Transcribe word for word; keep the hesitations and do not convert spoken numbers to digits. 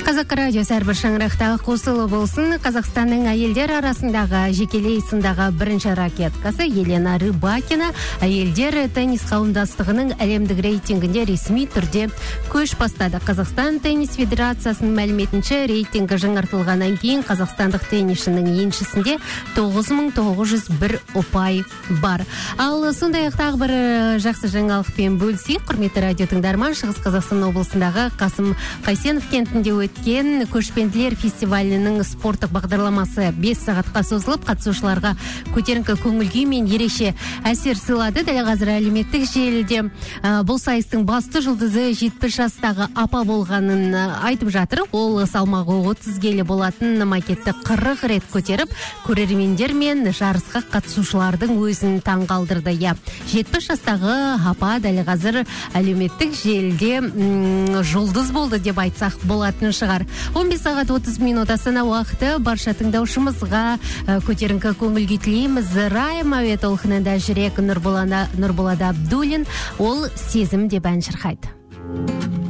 Қазақ радиосы әрбір шаңырақтағы қосылы болсын. Қазақстанның әйелдер арасындағы жекелей сындағы бірінші ракеткасы Елена Рыбакина әйелдер теннис қауымдастығының әлемдік рейтингінде ресми түрде көш бастады. Қазақстан теннис федерациясының мәліметінше рейтингі жаңартылғаннан кейін қазақстандық теннисшінің еншісінде тоғыз мың тоғыз жүз бір ұпай бар. Ал сондай ақтағы бір жақсы жаңалықпен бөлісейік. Құрметті радио тыңдарман, Шығыс Қазақстан облысындағы Қасым Қайсенов кентінде өткен көшпенділер фестивалінің спорттық бағдарламасы бес сағатқа созылып, қатысушыларға көтеріңкі көңіл-күй мен ерекше әсер сыйлады. Дәл қазір әлеуметтік желіде ә, бұл сайыстың басты жұлдызы жетпіс жастағы апа болғанын айтып жатыр. Ол салмағы отыз келі болатын макетті қырық рет көтеріп, көрермендер мен жарысқа қатысушылардың өзін таңғалдырды. Я, жетпіс жастағы апа дәл қазір әлеуметтік желіде м, жұлдыз болды деп айтсақ болатын шығар. он бес сағат отыз минут Астана уақыты. Барша тыңдаушымызға көтеріңкі көңіл-күй тілейміз. Райым әуе толқынында жүрек Нұрболада Абдуллин. Ол сезім деп ән шырқайды.